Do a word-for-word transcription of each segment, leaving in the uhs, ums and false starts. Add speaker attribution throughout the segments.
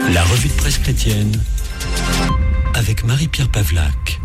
Speaker 1: La revue de presse chrétienne avec Marie-Pierre Pavlac.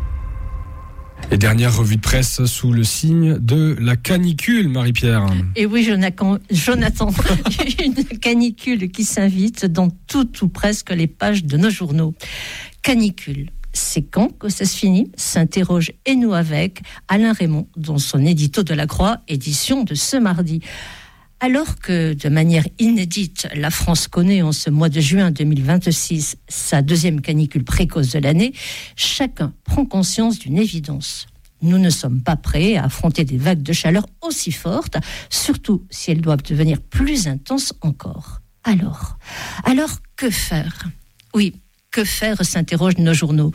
Speaker 2: Les dernières revues de presse sous le signe de la canicule, Marie-Pierre.
Speaker 3: Et oui, Jonathan, Jonathan une canicule qui s'invite dans toutes ou presque les pages de nos journaux. Canicule, c'est quand que ça se finit ? S'interroge et nous avec Alain Raymond dans son édito de la Croix, édition de ce mardi. Alors que, de manière inédite, la France connaît en ce mois de juin deux mille vingt-six sa deuxième canicule précoce de l'année, chacun prend conscience d'une évidence. Nous ne sommes pas prêts à affronter des vagues de chaleur aussi fortes, surtout si elles doivent devenir plus intenses encore. Alors, alors que faire ? Oui, que faire s'interrogent nos journaux.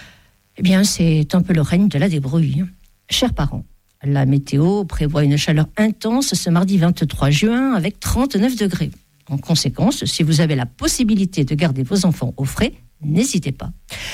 Speaker 3: Eh bien, c'est un peu le règne de la débrouille. Chers parents, la météo prévoit une chaleur intense ce mardi vingt-trois juin avec trente-neuf degrés. En conséquence, si vous avez la possibilité de garder vos enfants au frais, n'hésitez pas.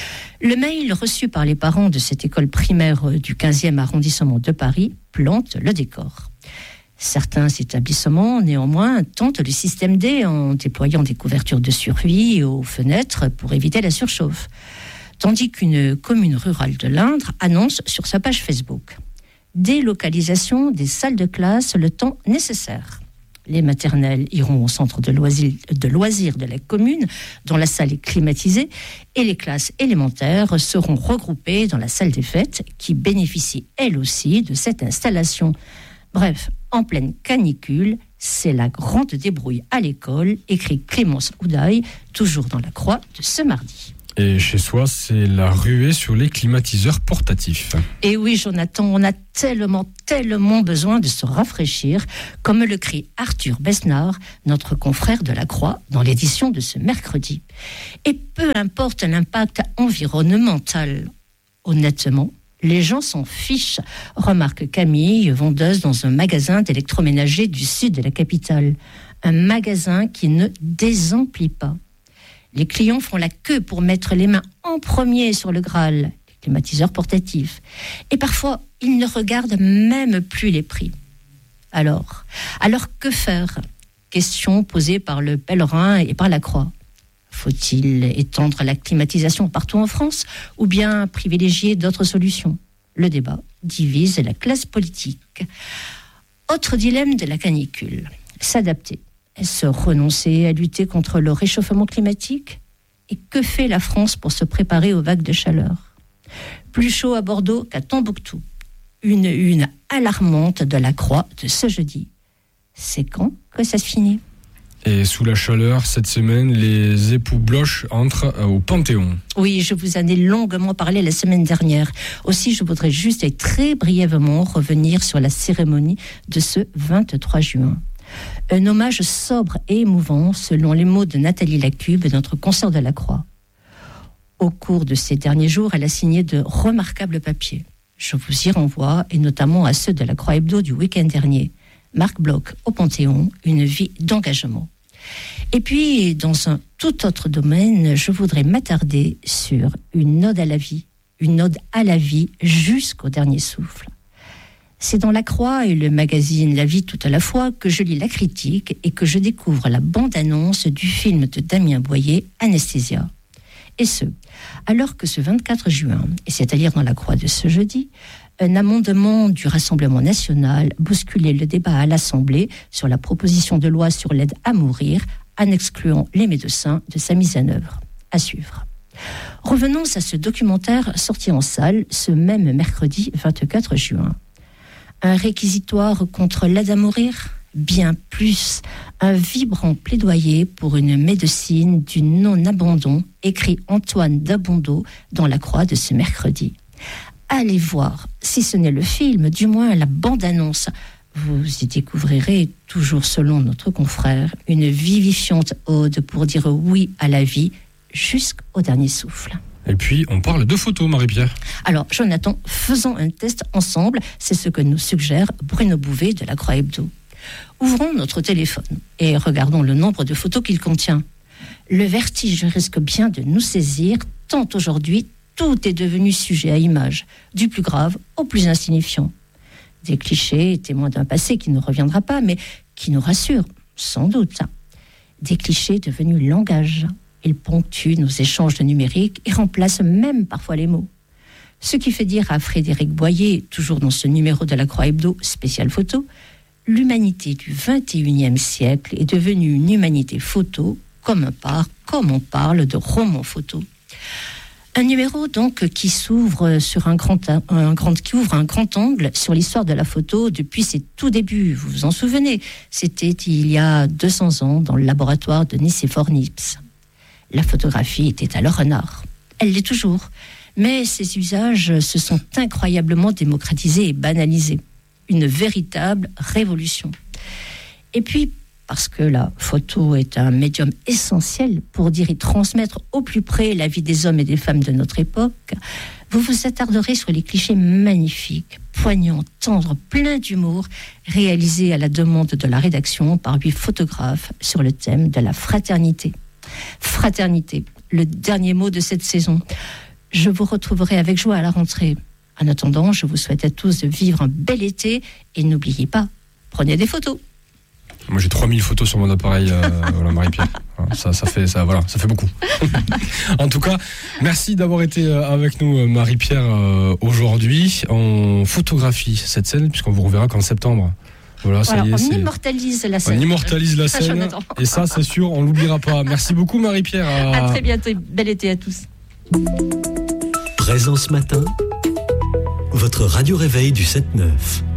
Speaker 3: Le mail reçu par les parents de cette école primaire du quinzième arrondissement de Paris plante le décor. Certains établissements, néanmoins, tentent le système D en déployant des couvertures de survie aux fenêtres pour éviter la surchauffe. Tandis qu'une commune rurale de l'Indre annonce sur sa page Facebook délocalisation des salles de classe le temps nécessaire. Les maternelles iront au centre de loisirs, de loisirs de la commune, dont la salle est climatisée, et les classes élémentaires seront regroupées dans la salle des fêtes, qui bénéficie elle aussi de cette installation. Bref, en pleine canicule, c'est la grande débrouille à l'école, écrit Clémence Houdaille, toujours dans la Croix de ce mardi.
Speaker 2: Et chez soi, c'est la ruée sur les climatiseurs portatifs.
Speaker 3: Et oui, Jonathan, on a tellement, tellement besoin de se rafraîchir, comme le crie Arthur Besnard, notre confrère de la Croix, dans l'édition de ce mercredi. Et peu importe l'impact environnemental, honnêtement, les gens s'en fichent, remarque Camille, vendeuse dans un magasin d'électroménager du sud de la capitale. Un magasin qui ne désemplit pas. Les clients font la queue pour mettre les mains en premier sur le Graal, les climatiseurs portatifs. Et parfois, ils ne regardent même plus les prix. Alors, alors que faire ? Question posée par le pèlerin et par la Croix. Faut-il étendre la climatisation partout en France ou bien privilégier d'autres solutions ? Le débat divise la classe politique. Autre dilemme de la canicule, s'adapter. Est-ce renoncer à lutter contre le réchauffement climatique ? Et que fait la France pour se préparer aux vagues de chaleur ? Plus chaud à Bordeaux qu'à Tombouctou. Une une alarmante de la Croix de ce jeudi. C'est quand que ça se finit ?
Speaker 2: Et sous la chaleur, cette semaine, les époux Bloch entrent au Panthéon.
Speaker 3: Oui, je vous en ai longuement parlé la semaine dernière. Aussi, je voudrais juste et très brièvement revenir sur la cérémonie de ce vingt-trois juin. Un hommage sobre et émouvant, selon les mots de Nathalie Lacube, notre consoeur de la Croix. Au cours de ces derniers jours, elle a signé de remarquables papiers. Je vous y renvoie, et notamment à ceux de la Croix Hebdo du week-end dernier. Marc Bloch au Panthéon, une vie d'engagement. Et puis, dans un tout autre domaine, je voudrais m'attarder sur une ode à la vie, une ode à la vie jusqu'au dernier souffle. C'est dans La Croix et le magazine La Vie tout à la fois que je lis la critique et que je découvre la bande-annonce du film de Damien Boyer, Anesthésia. Et ce, alors que ce vingt-quatre juin, et c'est-à-dire dans La Croix de ce jeudi, un amendement du Rassemblement national bousculait le débat à l'Assemblée sur la proposition de loi sur l'aide à mourir, en excluant les médecins de sa mise en œuvre. À suivre. Revenons à ce documentaire sorti en salle ce même mercredi vingt-quatre juin. Un réquisitoire contre l'aide à mourir ? Bien plus, un vibrant plaidoyer pour une médecine du non-abandon, écrit Antoine Dabondo dans La Croix de ce mercredi. Allez voir, si ce n'est le film, du moins la bande-annonce. Vous y découvrirez, toujours selon notre confrère, une vivifiante ode pour dire oui à la vie jusqu'au dernier souffle.
Speaker 2: Et puis, on parle de photos, Marie-Pierre.
Speaker 3: Alors, Jonathan, faisons un test ensemble. C'est ce que nous suggère Bruno Bouvet de la Croix Hebdo. Ouvrons notre téléphone et regardons le nombre de photos qu'il contient. Le vertige risque bien de nous saisir, tant aujourd'hui, tout est devenu sujet à images, du plus grave au plus insignifiant. Des clichés témoins d'un passé qui ne reviendra pas, mais qui nous rassure, sans doute. Des clichés devenus langage. Il ponctue nos échanges de numérique et remplace même parfois les mots. Ce qui fait dire à Frédéric Boyer, toujours dans ce numéro de la Croix Hebdo spécial photo, l'humanité du vingt et unième siècle est devenue une humanité photo, comme on parle, comme on parle de roman photo. Un numéro donc qui s'ouvre sur un grand, un grand, qui ouvre un grand angle sur l'histoire de la photo depuis ses tout débuts. Vous vous en souvenez, c'était il y a deux cents ans dans le laboratoire de Nicéphore Nips. La photographie était alors un art. Elle l'est toujours, mais ses usages se sont incroyablement démocratisés et banalisés. Une véritable révolution. Et puis, parce que la photo est un médium essentiel pour dire et transmettre au plus près la vie des hommes et des femmes de notre époque, vous vous attarderez sur les clichés magnifiques, poignants, tendres, pleins d'humour, réalisés à la demande de la rédaction par huit photographes sur le thème de la fraternité. Fraternité, le dernier mot de cette saison. Je vous retrouverai avec joie à la rentrée. En attendant, je vous souhaite à tous de vivre un bel été et n'oubliez pas, prenez des photos.
Speaker 2: Moi j'ai trois mille photos sur mon appareil, euh, voilà, Marie-Pierre. Ça, ça, fait, ça, voilà, ça fait beaucoup. En tout cas, merci d'avoir été avec nous, Marie-Pierre, euh, aujourd'hui. On photographie cette scène, puisqu'on vous reverra qu'en septembre. Voilà, ça
Speaker 3: voilà,
Speaker 2: y est,
Speaker 3: on
Speaker 2: c'est...
Speaker 3: immortalise la scène.
Speaker 2: On immortalise la scène. Et ça, c'est sûr, on l'oubliera pas. Merci beaucoup, Marie-Pierre. À,
Speaker 3: à très bientôt. Bel été à tous.
Speaker 1: Présent ce matin, votre radio réveil du sept neuf.